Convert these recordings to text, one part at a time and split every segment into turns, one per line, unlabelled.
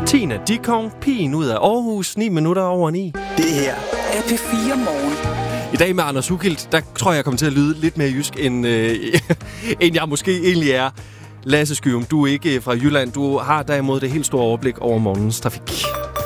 Tina Dickow, pigen ud af Aarhus, 9 minutter over 9.
Det her er P4 Morgen.
I dag med Anders Ugilt, der tror jeg kommer til at lyde lidt mere jysk, end jeg måske egentlig er. Lasse Skyum, du er ikke fra Jylland. Du har derimod det helt store overblik over morgens trafik.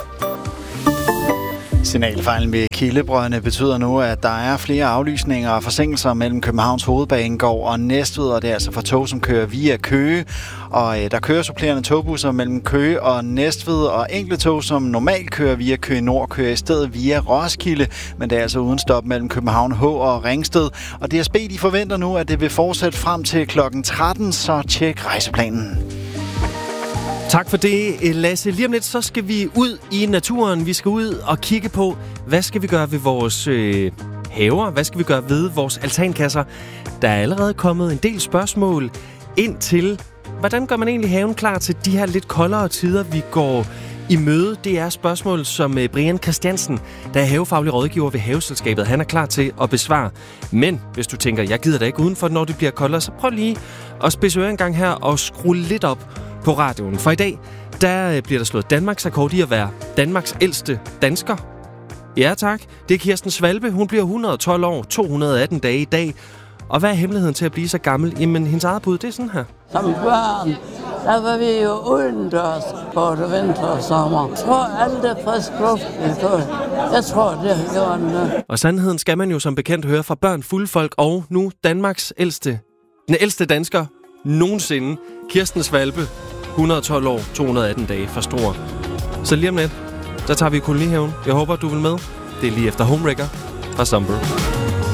Signalfejlen ved Kildebrøndene betyder nu, at der er flere aflysninger og forsinkelser mellem Københavns Hovedbanegård og Næstved, og det er altså for tog, som kører via Køge. Og der kører supplerende togbusser mellem Køge og Næstved, og enkelte tog, som normalt kører via Køge Nord, kører i stedet via Roskilde, men det er altså uden stop mellem København H og Ringsted. Og DSB de forventer nu, at det vil fortsætte frem til klokken 13, så tjek rejseplanen.
Tak for det, Lasse. Lige om lidt, så skal vi ud i naturen. Vi skal ud og kigge på, hvad skal vi gøre ved vores haver? Hvad skal vi gøre ved vores altankasser? Der er allerede kommet en del spørgsmål ind til, hvordan gør man egentlig haven klar til de her lidt koldere tider, vi går i møde. Det er spørgsmål, som Brian Christiansen, der er havefaglig rådgiver ved Haveselskabet, han er klar til at besvare. Men hvis du tænker, jeg gider da ikke udenfor, når det bliver koldere, så prøv lige at spidse ører en gang her og skrue lidt op på radioen. For i dag, der bliver der slået Danmarks rekord i at være Danmarks ældste dansker. Ja tak, det er Kirsten Svalbe. Hun bliver 112 år, 218 dage i dag. Og hvad er hemmeligheden til at blive så gammel? Jamen, hendes eget bud, det er sådan her.
Som børn, der var vi jo udendørs både vinter og sommer. Jeg tror, alt det frisk luft, jeg tror, det har gjort noget.
Og sandheden skal man jo som bekendt høre fra børn, fulde folk og nu Danmarks ældste, den ældste dansker nogensinde. Kirsten Svalbe, 112 år, 218 dage for stor. Så lige om lidt, der tager vi kolonihaven. Jeg håber, du vil med. Det er lige efter Homewrecker fra Summer.